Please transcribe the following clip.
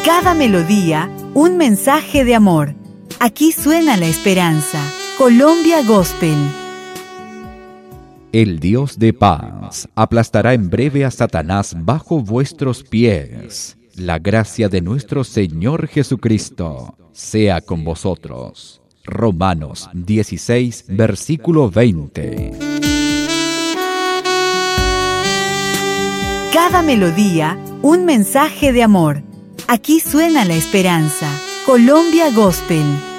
Cada melodía, un mensaje de amor. Aquí suena la esperanza. Colombia Gospel. El Dios de paz aplastará en breve a Satanás bajo vuestros pies. La gracia de nuestro Señor Jesucristo sea con vosotros. Romanos 16, versículo 20. Cada melodía, un mensaje de amor. Aquí suena la esperanza. Colombia Gospel.